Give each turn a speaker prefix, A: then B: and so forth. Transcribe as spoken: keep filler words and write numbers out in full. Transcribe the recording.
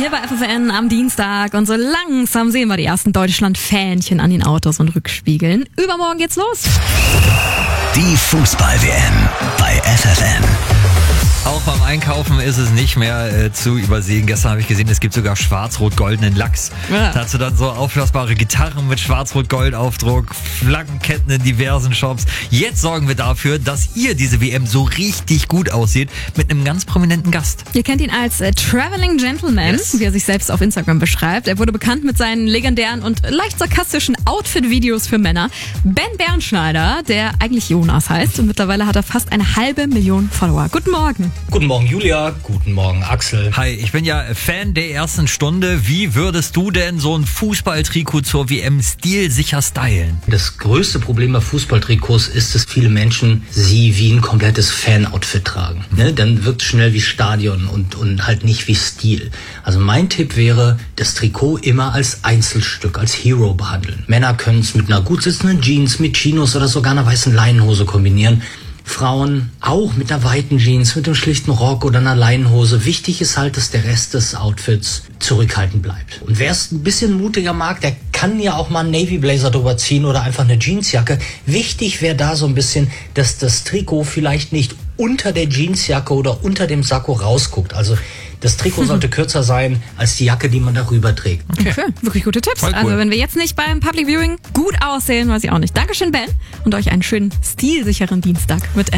A: hier bei F F N am Dienstag und so langsam sehen wir die ersten Deutschland-Fähnchen an den Autos und Rückspiegeln. Übermorgen geht's los.
B: Die Fußball-W M bei F F N.
C: Auch beim Einkaufen ist es nicht mehr äh, zu übersehen. Gestern habe ich gesehen, es gibt sogar schwarz-rot-goldenen Lachs.
A: Ja.
C: Dazu dann so aufblasbare Gitarren mit schwarz-rot-gold-Aufdruck, Flaggenketten in diversen Shops. Jetzt sorgen wir dafür, dass ihr diese W M so richtig gut aussieht mit einem ganz prominenten Gast.
A: Ihr kennt ihn als äh, Traveling Gentleman,
C: Yes.
A: wie er sich selbst auf Instagram beschreibt. Er wurde bekannt mit seinen legendären und leicht sarkastischen Outfit-Videos für Männer. Ben Bernschneider, der eigentlich Jonas heißt, und mittlerweile hat er fast eine halbe Million Follower. Guten Morgen.
D: Guten Morgen Julia, guten Morgen Axel.
C: Hi, ich bin ja Fan der ersten Stunde. Wie würdest du denn so ein Fußballtrikot zur W M stilsicher stylen?
D: Das größte Problem bei Fußballtrikots ist, dass viele Menschen sie wie ein komplettes Fan-Outfit tragen. Ne? Dann wirkt es schnell wie Stadion und, und halt nicht wie Stil. Also mein Tipp wäre, das Trikot immer als Einzelstück, als Hero behandeln. Männer können es mit einer gut sitzenden Jeans, mit Chinos oder sogar einer weißen Leinenhose kombinieren. Frauen auch mit einer weiten Jeans, mit einem schlichten Rock oder einer Leinenhose. Wichtig ist halt, dass der Rest des Outfits zurückhaltend bleibt. Und wer es ein bisschen mutiger mag, der kann ja auch mal einen Navy Blazer drüber ziehen oder einfach eine Jeansjacke. Wichtig wäre da so ein bisschen, dass das Trikot vielleicht nicht unter der Jeansjacke oder unter dem Sakko rausguckt. Also das Trikot sollte kürzer sein als die Jacke, die man darüber trägt.
A: Okay, wirklich gute Tipps.
C: Voll cool.
A: Also wenn wir jetzt nicht beim Public Viewing gut aussehen, weiß ich auch nicht. Dankeschön, Ben, und euch einen schönen stilsicheren Dienstag mit